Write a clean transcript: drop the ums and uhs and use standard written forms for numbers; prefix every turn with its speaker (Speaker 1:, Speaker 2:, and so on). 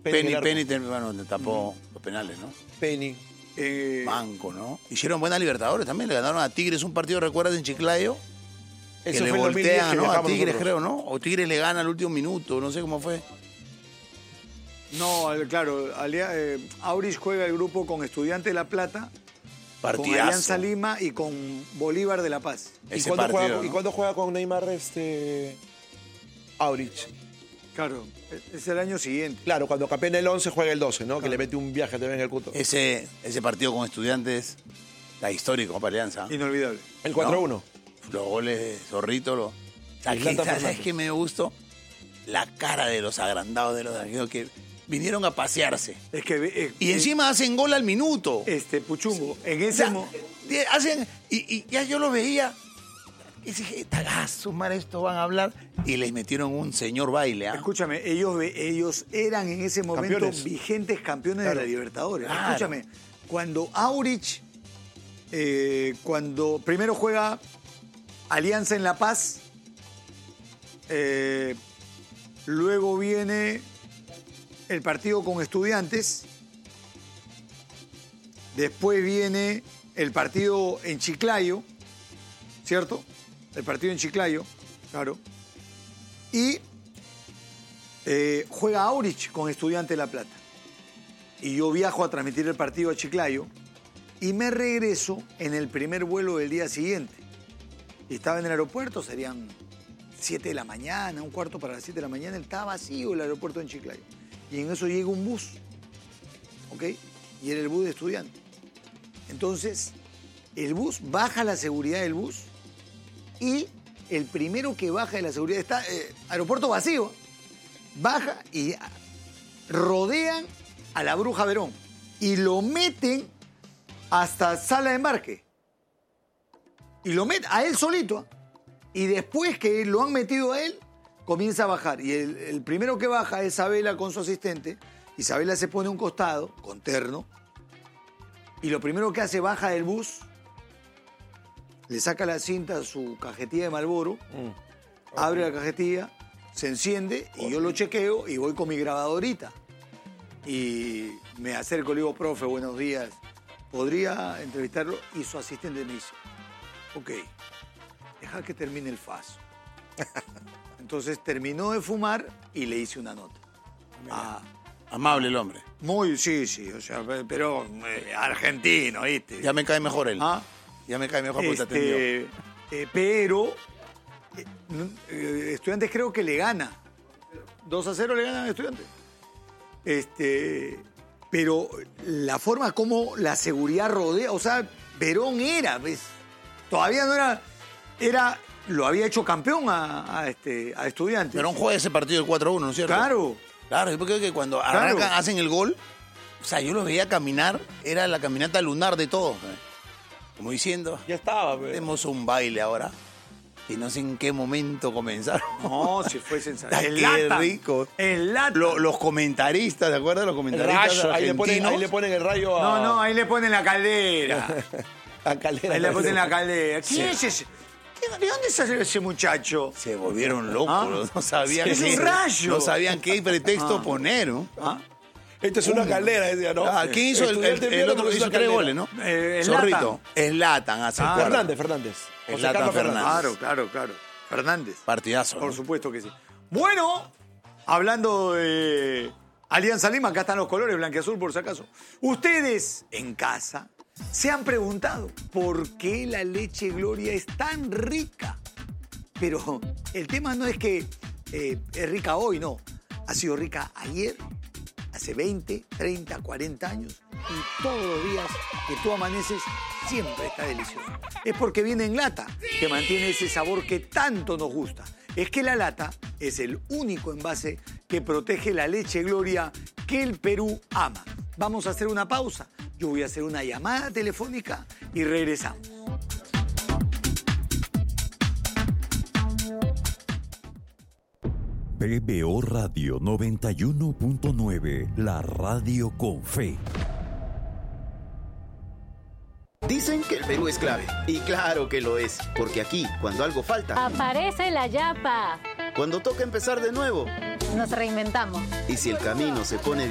Speaker 1: Penny tapó los penales, ¿no?
Speaker 2: Penny.
Speaker 1: Banco, ¿no? Hicieron buena Libertadores también, le ganaron a Tigres un partido, ¿recuerdas, en Chiclayo? Que
Speaker 2: Eso
Speaker 1: le
Speaker 2: fue el 2010
Speaker 1: voltean,
Speaker 2: que
Speaker 1: ¿no? A
Speaker 2: viajamos
Speaker 1: Tigres,
Speaker 2: nosotros.
Speaker 1: creo, ¿no? O Tigres le gana al último minuto, no sé cómo fue.
Speaker 3: No, claro, Aurich juega el grupo con Estudiantes de La Plata, con
Speaker 1: Partidazo.
Speaker 3: Alianza Lima y con Bolívar de La Paz.
Speaker 2: ¿Y
Speaker 1: Ese
Speaker 2: cuándo
Speaker 1: partido,
Speaker 2: juega,
Speaker 1: ¿no?
Speaker 2: ¿y cuándo juega con Neymar Aurich?
Speaker 3: Claro, es el año siguiente.
Speaker 2: Claro, cuando capena el 11 juega el 12, ¿no? Que le mete un viaje también en el cuto.
Speaker 1: Ese partido con Estudiantes, está histórico para Alianza.
Speaker 3: Inolvidable.
Speaker 2: El 4-1.
Speaker 1: Los goles de Zorrito. ¿Sabes qué me gustó? La cara de los agrandados de los argentinos que vinieron a pasearse.
Speaker 3: Es que
Speaker 1: Y encima hacen gol al minuto.
Speaker 3: Puchungo, en
Speaker 1: O
Speaker 3: ese
Speaker 1: sea, hacen, y ya yo lo veía. Y dije, tagazo, mar, esto van a hablar. Y les metieron un señor baile. ¿Ah?
Speaker 3: Escúchame, ellos eran en ese momento
Speaker 2: Campeones.
Speaker 3: vigentes campeones de la Libertadores.
Speaker 1: Claro.
Speaker 3: Escúchame, cuando Aurich, cuando primero juega Alianza en La Paz, luego viene el partido con Estudiantes, después viene el partido en Chiclayo, ¿cierto? El partido en Chiclayo, claro. Y juega Aurich con Estudiantes de La Plata. Y yo viajo a transmitir el partido a Chiclayo y me regreso en el primer vuelo del día siguiente. Y estaba en el aeropuerto, serían 7 de la mañana, un cuarto para las 7 de la mañana, estaba vacío el aeropuerto en Chiclayo. Y en eso llega un bus, ¿ok? Y era el bus de Estudiantes. Entonces, el bus, baja la seguridad del bus y el primero que baja de la seguridad, está aeropuerto vacío, baja y rodean a la Bruja Verón y lo meten hasta sala de embarque. Y lo meten a él solito. Y después que lo han metido a él, comienza a bajar. Y el primero que baja es Isabela con su asistente. Isabela se pone a un costado, con terno. Y lo primero que hace, baja del bus, le saca la cinta a su cajetilla de Marlboro, abre la cajetilla, se enciende y yo lo chequeo y voy con mi grabadorita. Y me acerco, le digo, profe, buenos días, ¿podría entrevistarlo? Y su asistente me dice, ok, deja que termine el faso. Entonces terminó de fumar y le hice una nota.
Speaker 1: Amable el hombre.
Speaker 3: Muy, sí, o sea, pero argentino, ¿viste?
Speaker 1: Ya me cae mejor él.
Speaker 3: ¿Ah?
Speaker 1: Ya me cae mejor porque te atendió.
Speaker 3: Pero Estudiantes creo que le gana. 2-0 le ganan a Estudiantes. Pero la forma como la seguridad rodea, o sea, Verón era, ¿ves? Todavía no era lo había hecho campeón a Estudiantes.
Speaker 1: Verón juega ese partido del 4-1, ¿no es cierto?
Speaker 3: Claro.
Speaker 1: Claro, yo creo que cuando arrancan, hacen el gol, o sea, yo los veía caminar, era la caminata lunar de todos. Como diciendo,
Speaker 2: Ya estaba, pero...
Speaker 1: tenemos un baile ahora. Y no sé en qué momento comenzaron.
Speaker 3: No, si fue sensacional.
Speaker 1: Qué rico.
Speaker 3: En lata.
Speaker 1: Los comentaristas, ¿te acuerdas? Los
Speaker 2: El
Speaker 1: comentaristas
Speaker 2: rayo, ahí
Speaker 1: argentinos.
Speaker 2: le ponen el rayo a...
Speaker 3: No, ahí le ponen la caldera.
Speaker 2: a Calera.
Speaker 3: Ahí le ponen la caldera. ¿Quién es ese? ¿De dónde salió ese muchacho?
Speaker 1: Se volvieron locos, no sabían
Speaker 3: Es un rayo.
Speaker 1: No sabían qué pretexto poner, ¿no?
Speaker 2: Esto es una caldera, decía, ¿no?
Speaker 1: ¿Quién hizo el otro que hizo 3 goles, no? Zorrito. Zlatan hace el cuarto.
Speaker 2: Fernández. José
Speaker 1: Zlatan
Speaker 2: Carlos
Speaker 1: Fernández.
Speaker 3: Claro. Fernández.
Speaker 1: Partidazo.
Speaker 3: Por
Speaker 1: ¿no?
Speaker 3: supuesto que sí. Bueno, hablando de Alianza Lima, acá están los colores, blanquiazul por si acaso. Ustedes en casa se han preguntado por qué la leche Gloria es tan rica. Pero el tema no es que es rica hoy, no. Ha sido rica ayer, hace 20, 30, 40 años. Y todos los días que tú amaneces, siempre está delicioso. Es porque viene en lata, que mantiene ese sabor que tanto nos gusta. Es que la lata es el único envase que protege la leche Gloria que el Perú ama. Vamos a hacer una pausa. Yo voy a hacer una llamada telefónica y regresamos.
Speaker 4: PBO Radio 91.9, la radio con fe.
Speaker 5: Dicen que el Perú es clave. Y claro que lo es. Porque aquí, cuando algo falta,
Speaker 6: aparece la yapa.
Speaker 5: cuando toca empezar de nuevo,
Speaker 6: Nos reinventamos.
Speaker 5: y si el camino se pone